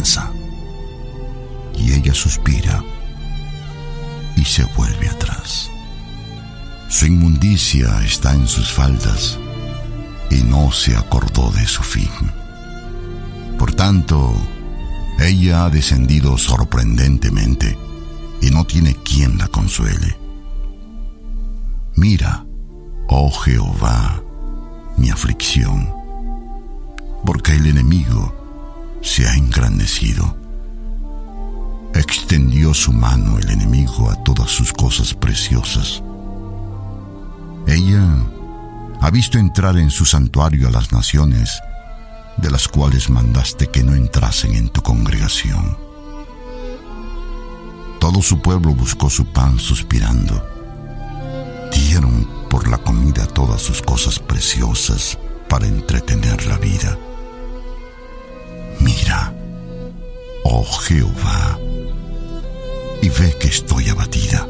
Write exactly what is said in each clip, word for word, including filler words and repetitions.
avanza, y ella suspira y se vuelve atrás. Su inmundicia está en sus faldas y no se acordó de su fin. Por tanto, ella ha descendido sorprendentemente y no tiene quien la consuele. Mira, oh Jehová, mi aflicción, porque el enemigo se ha engrandecido. Extendió su mano el enemigo a todas sus cosas preciosas. Ella ha visto entrar en su santuario a las naciones, de las cuales mandaste que no entrasen en tu congregación. Todo su pueblo buscó su pan suspirando. Dieron por la comida todas sus cosas preciosas para entretener la vida. Mira, oh Jehová, y ve que estoy abatida.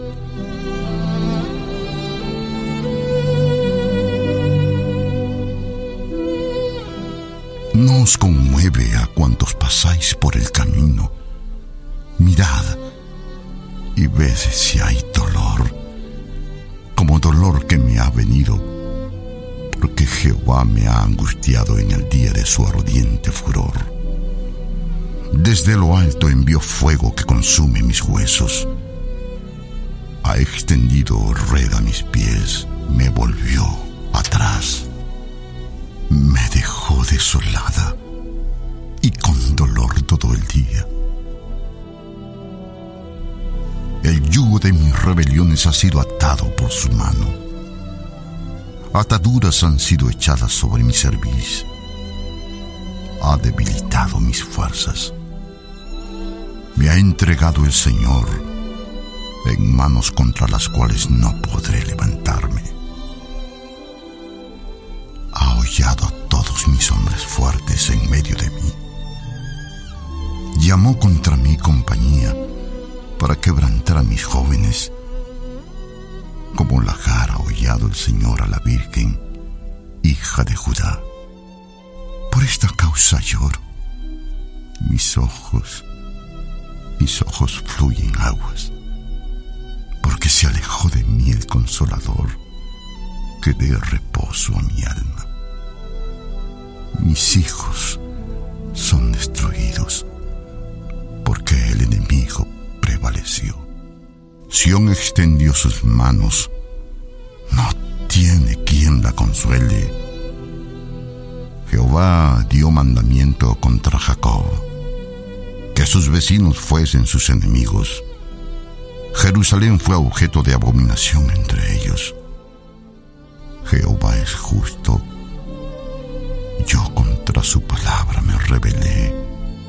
¿No os conmueve a cuantos pasáis por el camino? Mirad y ved si hay dolor, como dolor que me ha venido, porque Jehová me ha angustiado en el día de su ardiente furor. Desde lo alto envió fuego que consume mis huesos. Ha extendido red a mis pies, me volvió atrás. Me dejó desolada y con dolor todo el día. El yugo de mis rebeliones ha sido atado por su mano. Ataduras han sido echadas sobre mi cerviz. Ha debilitado mis fuerzas. Me ha entregado el Señor en manos contra las cuales no podré levantarme. Ha hollado a todos mis hombres fuertes en medio de mí. Llamó contra mí compañía para quebrantar a mis jóvenes. Como lagar ha hollado el Señor a la Virgen, hija de Judá. Por esta causa lloro. Mis ojos, mis ojos fluyen aguas, porque se alejó de mí el Consolador, que dé reposo a mi alma. Mis hijos son destruidos, porque el enemigo prevaleció. Sión extendió sus manos, no tiene quien la consuele. Jehová dio mandamiento contra Jacob, que sus vecinos fuesen sus enemigos. Jerusalén fue objeto de abominación entre ellos.